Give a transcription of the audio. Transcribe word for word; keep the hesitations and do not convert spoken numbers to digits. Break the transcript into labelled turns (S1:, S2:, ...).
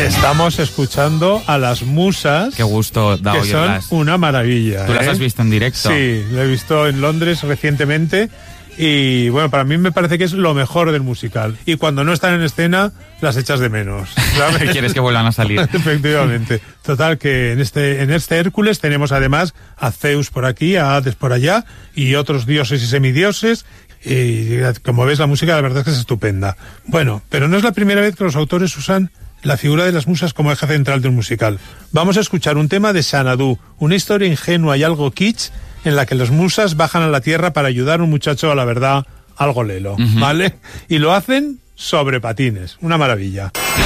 S1: Estamos escuchando a las musas.
S2: Qué gusto da
S1: que
S2: oírlas.
S1: Son una maravilla.
S2: ¿Tú las
S1: ¿eh?
S2: has visto en directo?
S1: Sí, lo he visto en Londres recientemente. Y bueno, para mí me parece que es lo mejor del musical. Y cuando no están en escena, las echas de menos, ¿sabes?
S2: ¿Quieres que vuelvan a salir?
S1: Efectivamente. Total, que en este, en este Hércules tenemos además a Zeus por aquí, a Hades por allá, y otros dioses y semidioses. Y como ves, la música la verdad es que es estupenda. Bueno, pero no es la primera vez que los autores usan la figura de las musas como eje central de un musical. Vamos a escuchar un tema de Xanadu, una historia ingenua y algo kitsch, en la que las musas bajan a la tierra para ayudar a un muchacho a la verdad algo lelo, uh-huh. ¿vale? Y lo hacen sobre patines, una maravilla.